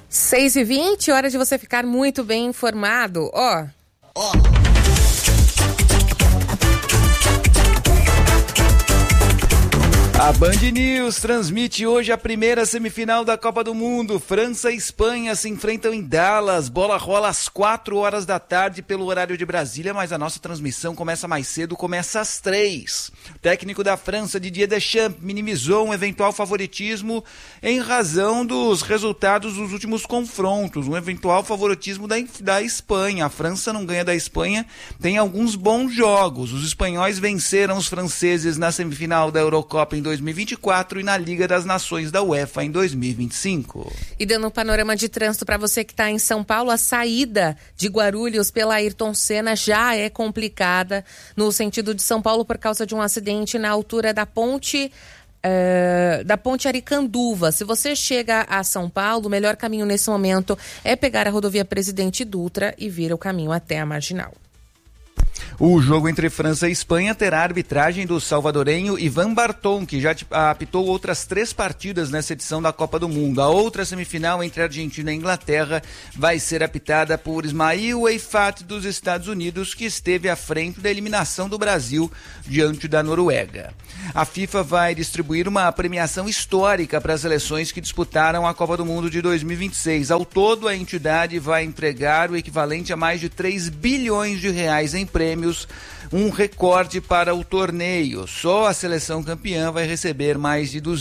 6h20, hora de você ficar muito bem informado. A Band News transmite hoje a primeira semifinal da Copa do Mundo. França e Espanha se enfrentam em Dallas. Bola rola às 4 horas da tarde pelo horário de Brasília, mas a nossa transmissão começa mais cedo, começa às 3. O técnico da França, Didier Deschamps, minimizou um eventual favoritismo em razão dos resultados dos últimos confrontos. Um eventual favoritismo da Espanha. A França não ganha da Espanha, tem alguns bons jogos. Os espanhóis venceram os franceses na semifinal da Eurocopa em 2024 e na Liga das Nações da UEFA em 2025. E dando um panorama de trânsito para você que está em São Paulo, a saída de Guarulhos pela Ayrton Senna já é complicada no sentido de São Paulo por causa de um acidente na altura da ponte Aricanduva. Se você chega a São Paulo, o melhor caminho nesse momento é pegar a rodovia Presidente Dutra e vir o caminho até a Marginal. O jogo entre França e Espanha terá a arbitragem do salvadorenho Ivan Barton, que já apitou outras 3 partidas nessa edição da Copa do Mundo. A outra semifinal entre Argentina e Inglaterra vai ser apitada por Ismail Eifat dos Estados Unidos, que esteve à frente da eliminação do Brasil diante da Noruega. A FIFA vai distribuir uma premiação histórica para as seleções que disputaram a Copa do Mundo de 2026. Ao todo, a entidade vai entregar o equivalente a mais de 3 bilhões de reais em prêmios, um recorde para o torneio. Só a seleção campeã vai receber mais de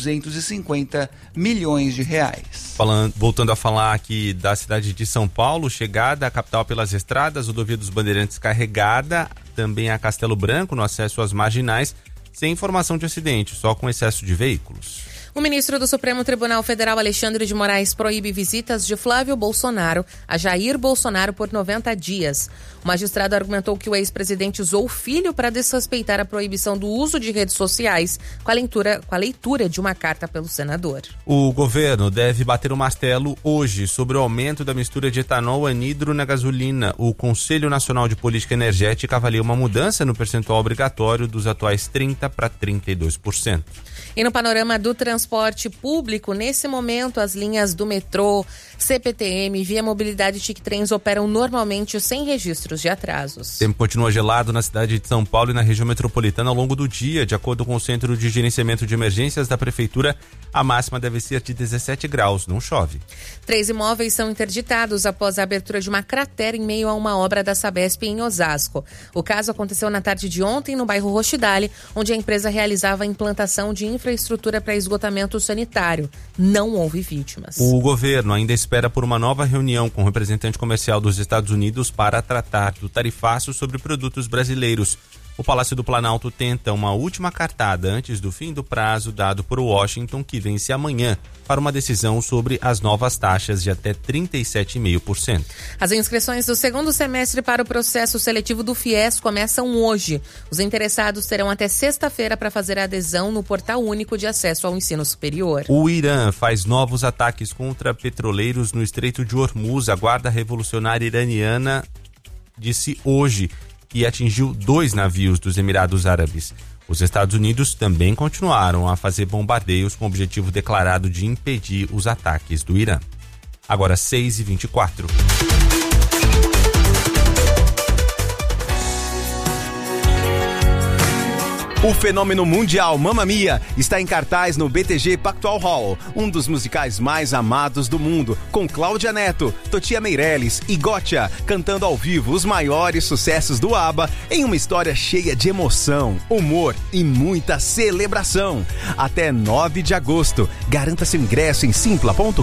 250 milhões de reais. Voltando a falar aqui da cidade de São Paulo, chegada à capital pelas estradas, rodovia dos Bandeirantes carregada, também a Castelo Branco no acesso às marginais, sem informação de acidente, só com excesso de veículos. O ministro do Supremo Tribunal Federal, Alexandre de Moraes, proíbe visitas de Flávio Bolsonaro a Jair Bolsonaro por 90 dias. O magistrado argumentou que o ex-presidente usou o filho para desrespeitar a proibição do uso de redes sociais com a leitura de uma carta pelo senador. O governo deve bater o martelo hoje sobre o aumento da mistura de etanol anidro na gasolina. O Conselho Nacional de Política Energética avalia uma mudança no percentual obrigatório dos atuais 30% para 32%. E no panorama do transporte público, nesse momento, as linhas do metrô, CPTM, Via Mobilidade e TIC-Trens operam normalmente sem registros de atrasos. O tempo continua gelado na cidade de São Paulo e na região metropolitana ao longo do dia. De acordo com o Centro de Gerenciamento de Emergências da Prefeitura, a máxima deve ser de 17 graus, não chove. 3 imóveis são interditados após a abertura de uma cratera em meio a uma obra da Sabesp em Osasco. O caso aconteceu na tarde de ontem no bairro Rochidale, onde a empresa realizava a implantação de infraestrutura para esgotamento sanitário. Não houve vítimas. O governo ainda espera por uma nova reunião com o representante comercial dos Estados Unidos para tratar do tarifaço sobre produtos brasileiros. O Palácio do Planalto tenta uma última cartada antes do fim do prazo dado por Washington, que vence amanhã, para uma decisão sobre as novas taxas de até 37,5%. As inscrições do segundo semestre para o processo seletivo do FIES começam hoje. Os interessados terão até sexta-feira para fazer a adesão no Portal Único de Acesso ao Ensino Superior. O Irã faz novos ataques contra petroleiros no Estreito de Hormuz. A Guarda Revolucionária Iraniana disse hoje que atingiu 2 navios dos Emirados Árabes. Os Estados Unidos também continuaram a fazer bombardeios com o objetivo declarado de impedir os ataques do Irã. Agora 6h24. O fenômeno mundial Mamma Mia está em cartaz no BTG Pactual Hall, um dos musicais mais amados do mundo, com Cláudia Neto, Totia Meirelles e Gotcha, cantando ao vivo os maiores sucessos do ABBA em uma história cheia de emoção, humor e muita celebração. Até 9 de agosto. Garanta seu ingresso em simpla.com.br.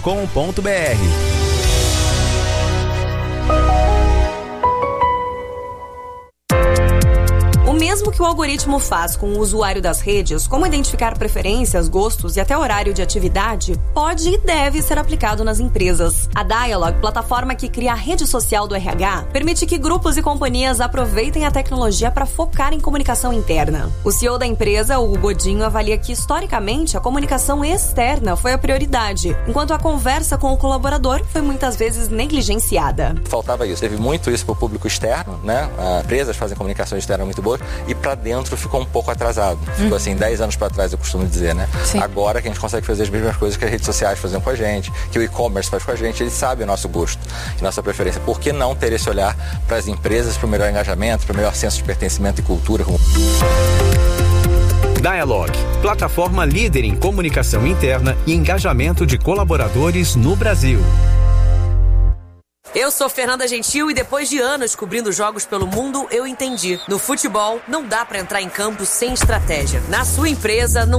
Mesmo que o algoritmo faz com o usuário das redes, como identificar preferências, gostos e até horário de atividade, pode e deve ser aplicado nas empresas. A Dialog, plataforma que cria a rede social do RH, permite que grupos e companhias aproveitem a tecnologia para focar em comunicação interna. O CEO da empresa, Hugo Godinho, avalia que, historicamente, a comunicação externa foi a prioridade, enquanto a conversa com o colaborador foi muitas vezes negligenciada. Faltava isso. Teve muito isso para o público externo, né? Empresas fazem comunicação externa muito boa. E pra dentro ficou um pouco atrasado. Ficou assim, 10 anos pra trás, eu costumo dizer, né? Sim. Agora que a gente consegue fazer as mesmas coisas que as redes sociais fazem com a gente, que o e-commerce faz com a gente, eles sabem o nosso gosto e nossa preferência. Por que não ter esse olhar para as empresas, para o melhor engajamento, para o melhor senso de pertencimento e cultura? Dialog, plataforma líder em comunicação interna e engajamento de colaboradores no Brasil. Eu sou Fernanda Gentil e depois de anos cobrindo jogos pelo mundo, eu entendi. No futebol, não dá pra entrar em campo sem estratégia. Na sua empresa, não